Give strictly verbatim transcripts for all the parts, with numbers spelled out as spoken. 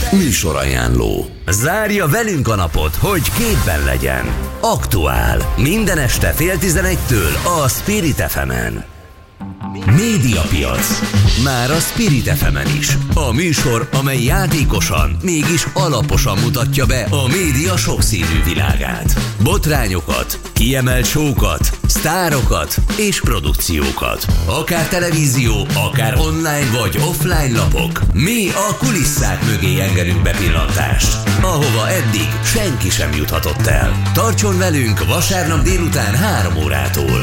Műsorajánló. Zárja velünk a napot, hogy képben legyen. Aktuál. Minden este fél tizenegytől a Spirit ef emen. Médiapiac. Már a Spirit ef emen is. A műsor, amely játékosan, mégis alaposan mutatja be a média sokszínű világát. Botrányokat, kiemelt show-kat, sztárokat és produkciókat. Akár televízió, akár online vagy offline lapok. Mi a kulisszák mögé engedünk bepillantást, ahova eddig senki sem juthatott el. Tartson velünk vasárnap délután három órától.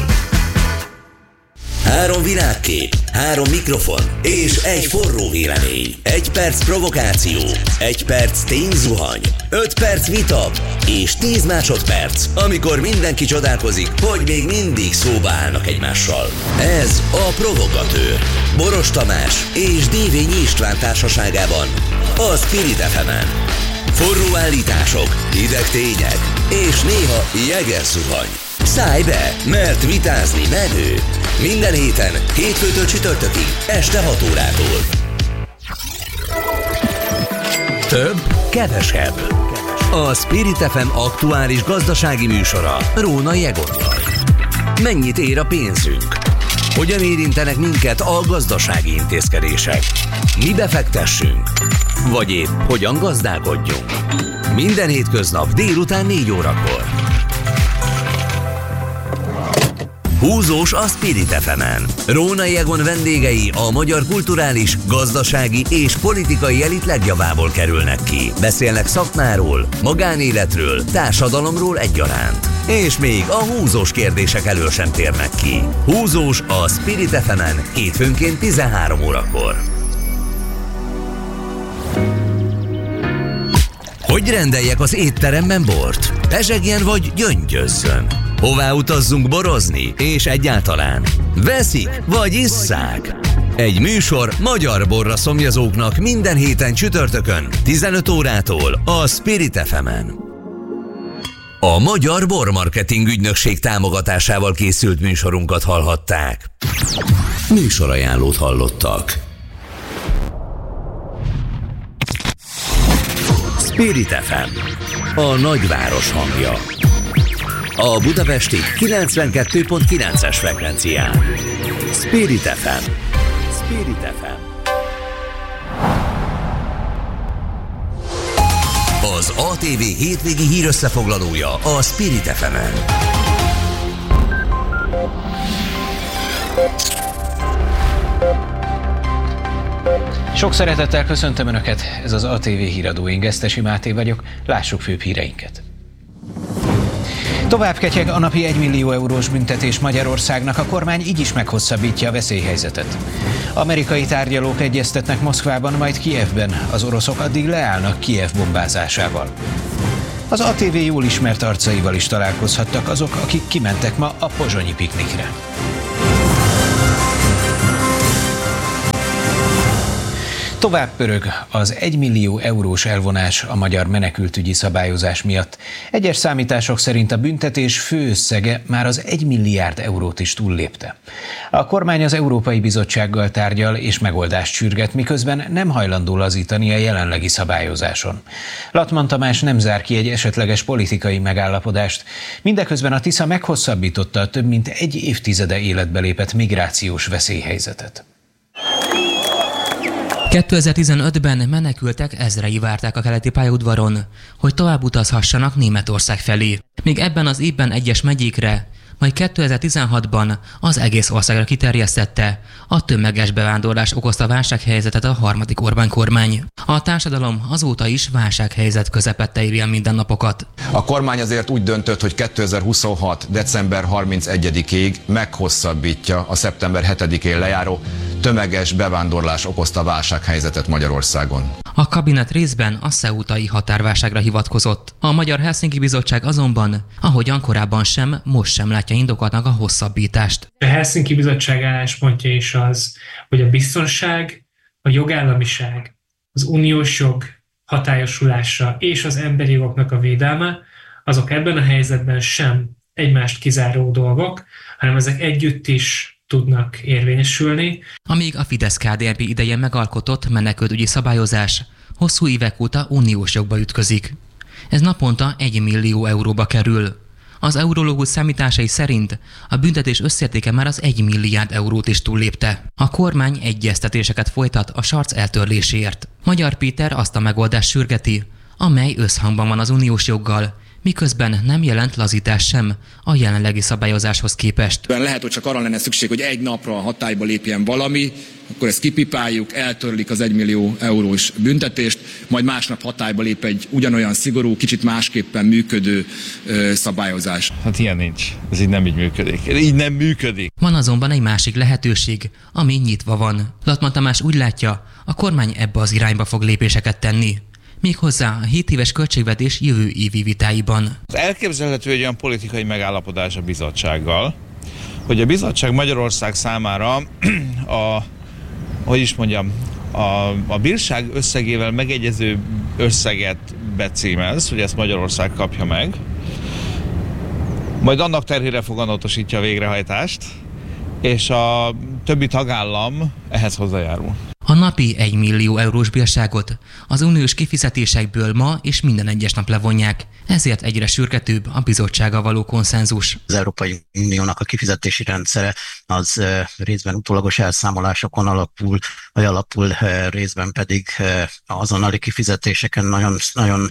Három világkép, három mikrofon és egy forró vélemény. Egy perc provokáció, egy perc tényzuhany, öt perc vita és tíz másodperc, amikor mindenki csodálkozik, hogy még mindig szóba állnak egymással. Ez a Provogatőr. Boros Tamás és Dévényi István társaságában a Spirit ef emen. Forró állítások, hideg tények és néha jegerzuhany. Szállj be, mert vitázni menő. Minden héten, hétfőtől csütörtökig, este hat órától. Több, kevesebb. A Spirit ef em aktuális gazdasági műsora Rónai Egonnal. Mennyit ér a pénzünk? Hogyan érintenek minket a gazdasági intézkedések? Mi befektessünk? Vagy épp hogyan gazdálkodjunk? Minden hétköznap délután négy órakor. Húzós a Spirit ef emen. Rónai Egon vendégei a magyar kulturális, gazdasági és politikai elit legjavából kerülnek ki. Beszélnek szakmáról, magánéletről, társadalomról egyaránt. És még a húzós kérdések elől sem térnek ki. Húzós a Spirit ef emen hétfőnként tizenhárom órakor. Hogy rendeljek az étteremben bort? Pezsegjen vagy gyöngyözzön? Hová utazzunk borozni? És egyáltalán veszik vagy isszák? Egy műsor magyar borra szomjazóknak minden héten csütörtökön tizenöt órától a Spirit ef emen. A Magyar Bormarketing Ügynökség támogatásával készült műsorunkat hallhatták. Műsorajánlót hallottak. Spirit ef em, a nagyváros hangja. A budapesti kilencvenkettő pont kilences frekvencián. Spirit ef em. Spirit ef em. Az á té vé hétvégi hírösszefoglalója a Spirit ef emen. Sok szeretettel köszöntöm Önöket, ez az á té vé híradó, én Gesztesi Máté vagyok, lássuk főbb híreinket. Tovább ketyeg a napi egymillió eurós büntetés Magyarországnak, a kormány így is meghosszabbítja a veszélyhelyzetet. Amerikai tárgyalók egyeztetnek Moszkvában, majd Kijevben, az oroszok addig leállnak Kijev bombázásával. Az á té vé jól ismert arcaival is találkozhattak azok, akik kimentek ma a pozsonyi piknikre. Tovább pörög az egymillió eurós elvonás a magyar menekültügyi szabályozás miatt. Egyes számítások szerint a büntetés főösszege már az egy milliárd eurót is túllépte. A kormány az Európai Bizottsággal tárgyal és megoldást sürget, miközben nem hajlandó lazítani a jelenlegi szabályozáson. Latman Tamás nem zár ki egy esetleges politikai megállapodást, mindeközben a Tisza meghosszabbította a több mint egy évtizede életbe lépett migrációs veszélyhelyzetet. kétezer-tizenötben menekültek ezrei várták a keleti pályaudvaron, hogy tovább utazhassanak Németország felé. Még ebben az évben egyes megyékre, majd kétezer-tizenhatban az egész országra kiterjesztette a tömeges bevándorlás okozta válsághelyzetet a harmadik Orbán kormány. A társadalom azóta is válsághelyzet közepette éri a mindennapokat. A kormány azért úgy döntött, hogy kétezer-huszonhat. december harmincegyedikéig meghosszabbítja a szeptember hetedikén lejáró tömeges bevándorlás okozta válsághelyzetet Magyarországon. A kabinet részben a ceutai határválságra hivatkozott. A Magyar Helsinki Bizottság azonban, ahogyan korábban sem, most sem látja indokoltnak a hosszabbítást. A Helsinki Bizottság álláspontja is az, hogy a biztonság, a jogállamiság, az uniós jog hatályosulása és az emberi jogoknak a védelme, azok ebben a helyzetben sem egymást kizáró dolgok, hanem ezek együtt is tudnak érvényesülni. Amíg a Fidesz-ká dé en pé idején megalkotott menekültügyi szabályozás hosszú évek óta uniós jogba ütközik. Ez naponta egy millió euróba kerül. Az Eurológus számításai szerint a büntetés összértéke már az egy milliárd eurót is túllépte. A kormány egyeztetéseket folytat a sarc eltörléséért. Magyar Péter azt a megoldást sürgeti, amely összhangban van az uniós joggal, miközben nem jelent lazítás sem a jelenlegi szabályozáshoz képest. Lehet, hogy csak arra lenne szükség, hogy egy napra hatályba lépjen valami, akkor ezt kipipáljuk, eltörlik az egymillió eurós büntetést, majd másnap hatályba lép egy ugyanolyan szigorú, kicsit másképpen működő ö, szabályozás. Hát ilyen nincs. Ez így nem így működik. Ez így nem működik. Van azonban egy másik lehetőség, ami nyitva van. Latman Tamás úgy látja, a kormány ebbe az irányba fog lépéseket tenni. Méghozzá a hét éves költségvetés jövő évi vitáiban. Az elképzelhető egy olyan politikai megállapodás a bizottsággal, hogy a bizottság Magyarország számára a, hogy is mondjam, a, a bírság összegével megegyező összeget becímez, hogy ezt Magyarország kapja meg, majd annak terhére foganatosítja a végrehajtást, és a többi tagállam ehhez hozzájárul. A napi egy millió eurós bírságot az uniós kifizetésekből ma és minden egyes nap levonják, ezért egyre sürgetőbb a bizottsággal való konszenzus. Az Európai Uniónak a kifizetési rendszere az részben utólagos elszámolásokon alapul, vagy alapul részben pedig azonnali kifizetéseken nagyon, nagyon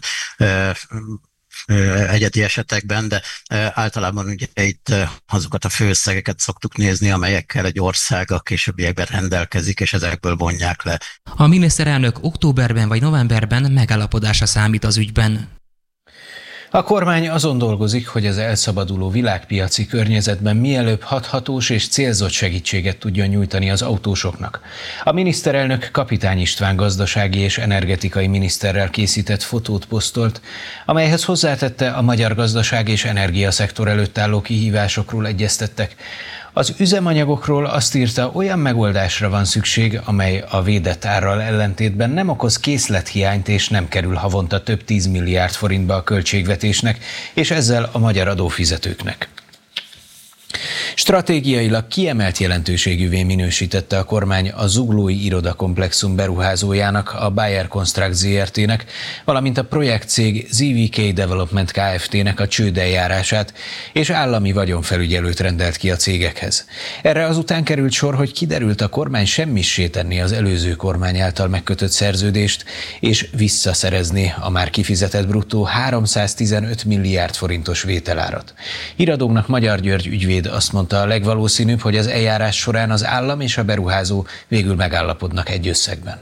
egyedi esetekben, de általában ugye itt azokat a főösszegeket szoktuk nézni, amelyekkel egy ország a későbbiekben rendelkezik, és ezekből vonják le. A miniszterelnök októberben vagy novemberben megállapodásra számít az ügyben. A kormány azon dolgozik, hogy az elszabaduló világpiaci környezetben mielőbb hathatós és célzott segítséget tudjon nyújtani az autósoknak. A miniszterelnök Kapitány István gazdasági és energetikai miniszterrel készített fotót posztolt, amelyhez hozzátette, a magyar gazdaság és energiaszektor előtt álló kihívásokról egyeztettek. Az üzemanyagokról azt írta, olyan megoldásra van szükség, amely a védett árral ellentétben nem okoz készlethiányt és nem kerül havonta több tízmilliárd forintba a költségvetésnek, és ezzel a magyar adófizetőknek. Stratégiailag kiemelt jelentőségűvé minősítette a kormány a Zuglói Irodakomplexum beruházójának, a Bayer Construct zé er té-nek, valamint a projektcég zé vé ká Development Kft-nek a csődeljárását, és állami vagyonfelügyelőt rendelt ki a cégekhez. Erre azután került sor, hogy kiderült, a kormány semmissé tenni az előző kormány által megkötött szerződést, és visszaszerezni a már kifizetett bruttó háromszáztizenöt milliárd forintos vételárat. Híradónknak Magyar György ügyvéd azt mondta, a legvalószínűbb, hogy az eljárás során az állam és a beruházó végül megállapodnak egy összegben.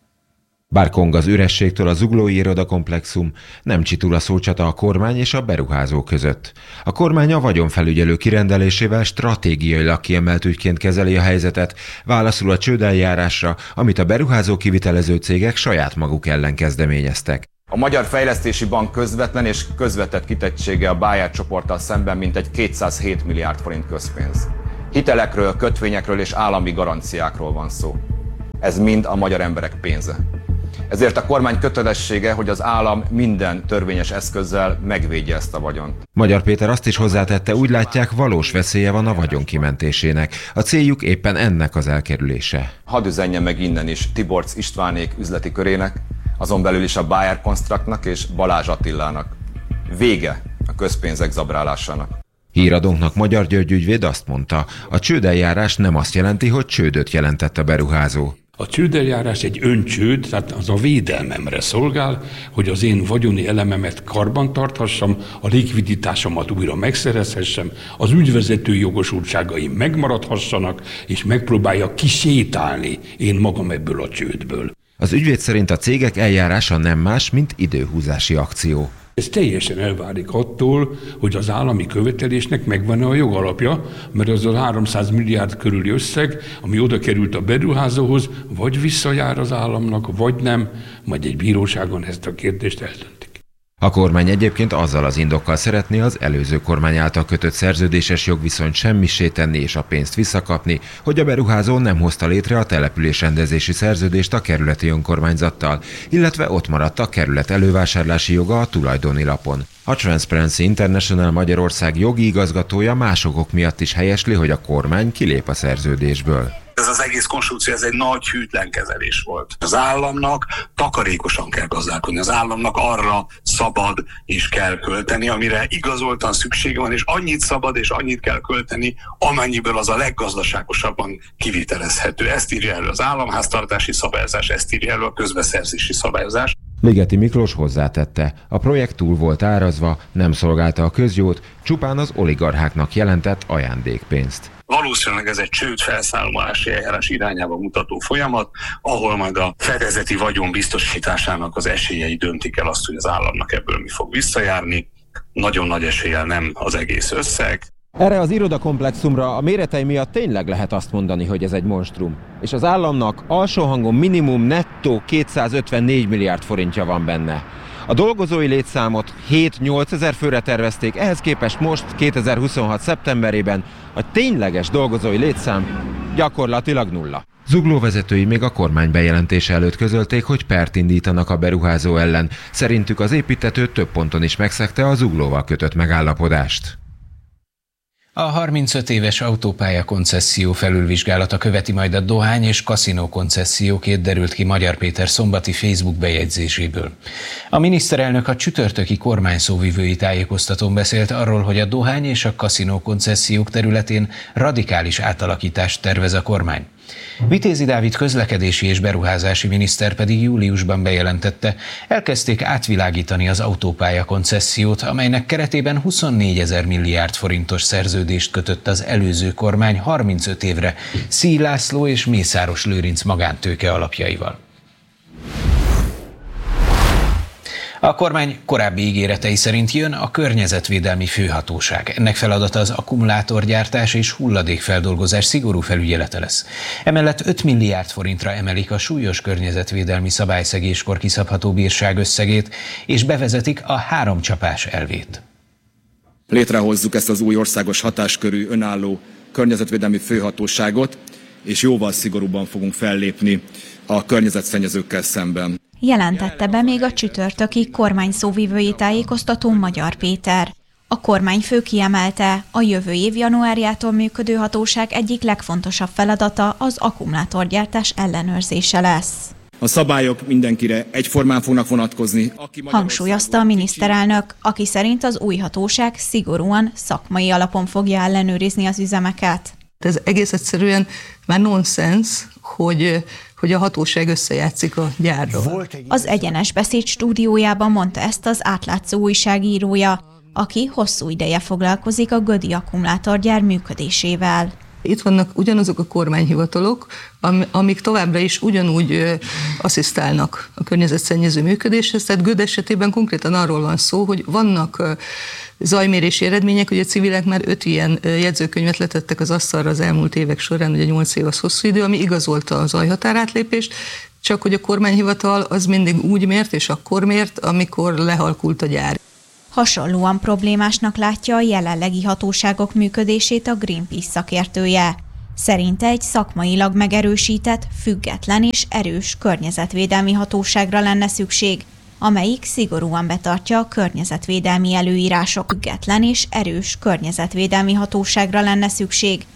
Bár kong az ürességtől a Zuglói Irodakomplexum, nem csitul a szócsata a kormány és a beruházó között. A kormány a vagyonfelügyelő kirendelésével stratégiailag kiemelt ügyként kezeli a helyzetet, válaszul a csődeljárásra, amit a beruházó kivitelező cégek saját maguk ellen kezdeményeztek. A Magyar Fejlesztési Bank közvetlen és közvetett kitettsége a Bayer csoporttal szemben mintegy kétszázhét milliárd forint közpénz. Hitelekről, kötvényekről és állami garanciákról van szó. Ez mind a magyar emberek pénze. Ezért a kormány kötelessége, hogy az állam minden törvényes eszközzel megvédje ezt a vagyont. Magyar Péter azt is hozzátette, úgy látják, valós veszélye van a vagyon kimentésének. A céljuk éppen ennek az elkerülése. Hadd üzenje meg innen is Tiborcs Istvánék üzleti körének, azon belül is a Bayer Constructnak és Balázs Attilának. Vége a közpénzek zabrálásának. Híradónknak Magyar György ügyvéd azt mondta, a csődeljárás nem azt jelenti, hogy csődöt jelentett a beruházó. A csődeljárás egy öncsőd, tehát az a védelmemre szolgál, hogy az én vagyoni elememet karbantarthassam, a likviditásomat újra megszerezhessem, az ügyvezető jogosultságaim megmaradhassanak, és megpróbálja kisétálni én magam ebből a csődből. Az ügyvéd szerint a cégek eljárása nem más, mint időhúzási akció. Ez teljesen elválik attól, hogy az állami követelésnek megvan-e a jogalapja, mert az a háromszáz milliárd körüli összeg, ami oda került a beruházóhoz, vagy visszajár az államnak, vagy nem, majd egy bíróságon ezt a kérdést eldöntik. A kormány egyébként azzal az indokkal szeretné az előző kormány által kötött szerződéses jogviszonyt semmissé tenni és a pénzt visszakapni, hogy a beruházó nem hozta létre a településrendezési szerződést a kerületi önkormányzattal, illetve ott maradt a kerület elővásárlási joga a tulajdoni lapon. A Transparency International Magyarország jogi igazgatója más okok miatt is helyesli, hogy a kormány kilép a szerződésből. Ez az egész konstrukció, ez egy nagy hűtlen kezelés volt. Az államnak takarékosan kell gazdálkodni, az államnak arra szabad és kell költeni, amire igazoltan szüksége van, és annyit szabad és annyit kell költeni, amennyiből az a leggazdaságosabban kivitelezhető. Ezt írja elő az államháztartási szabályozás, ezt írja elő a közbeszerzési szabályozás. Ligeti Miklós hozzátette, a projekt túl volt árazva, nem szolgálta a közjót, csupán az oligarcháknak jelentett ajándékpénzt. Valószínűleg ez egy csőd felszámolási eljárás irányába mutató folyamat, ahol majd a fedezeti vagyon biztosításának az esélyei döntik el azt, hogy az államnak ebből mi fog visszajárni. Nagyon nagy eséllyel nem az egész összeg. Erre az irodakomplexumra a méretei miatt tényleg lehet azt mondani, hogy ez egy monstrum. És az államnak alsó hangon minimum nettó kétszázötvennégy milliárd forintja van benne. A dolgozói létszámot hét-nyolc ezer főre tervezték, ehhez képest most kétezer-huszonhat szeptemberében a tényleges dolgozói létszám gyakorlatilag nulla. Zugló vezetői még a kormány bejelentése előtt közölték, hogy pert indítanak a beruházó ellen. Szerintük az építtető több ponton is megszegte a Zuglóval kötött megállapodást. A harmincöt éves autópálya koncesszió felülvizsgálata követi majd a dohány és kaszinó koncessziókét, derült ki Magyar Péter szombati Facebook bejegyzéséből. A miniszterelnök a csütörtöki kormányszóvivői tájékoztatón beszélt arról, hogy a dohány és a kaszinó koncessziók területén radikális átalakítást tervez a kormány. Vitézi Dávid közlekedési és beruházási miniszter pedig júliusban bejelentette, elkezdték átvilágítani az autópálya koncessziót, amelynek keretében huszonnégyezer milliárd forintos szerződést kötött az előző kormány harmincöt évre Szíj László és Mészáros Lőrinc magántőke alapjaival. A kormány korábbi ígéretei szerint jön a környezetvédelmi főhatóság. Ennek feladata az akkumulátorgyártás és hulladékfeldolgozás szigorú felügyelete lesz. Emellett öt milliárd forintra emelik a súlyos környezetvédelmi szabályszegéskor kiszabható bírság összegét, és bevezetik a három csapás elvét. Létrehozzuk ezt az új országos hatáskörű önálló környezetvédelmi főhatóságot, és jóval szigorúbban fogunk fellépni a környezetszennyezőkkel szemben. Jelentette be még a csütörtöki kormányszóvivői tájékoztatón Magyar Péter. A kormányfő kiemelte, a jövő év januárjától működő hatóság egyik legfontosabb feladata az akkumulátorgyártás ellenőrzése lesz. A szabályok mindenkire egyformán fognak vonatkozni. Hangsúlyozta a miniszterelnök, aki szerint az új hatóság szigorúan szakmai alapon fogja ellenőrizni az üzemeket. Ez egész egyszerűen már nonsens, hogy, hogy a hatóság összejátszik a gyárral. Az Egyenes Beszéd stúdiójában mondta ezt az átlátszó újságírója, aki hosszú ideje foglalkozik a gödi akkumulátorgyár működésével. Itt vannak ugyanazok a kormányhivatalok, amik továbbra is ugyanúgy ö, asszisztálnak a környezetszennyező működéshez. Tehát Göd esetében konkrétan arról van szó, hogy vannak ö, zajmérési eredmények, hogy a civilek már öt ilyen ö, jegyzőkönyvet letettek az asztalra az elmúlt évek során, ugye nyolc év az hosszú idő, ami igazolta a zajhatárátlépést, csak hogy a kormányhivatal az mindig úgy mért és akkor mért, amikor lehalkult a gyár. Hasonlóan problémásnak látja a jelenlegi hatóságok működését a Greenpeace szakértője. Szerinte egy szakmailag megerősített, független és erős környezetvédelmi hatóságra lenne szükség, amelyik szigorúan betartja a környezetvédelmi előírások. Független és erős környezetvédelmi hatóságra lenne szükség,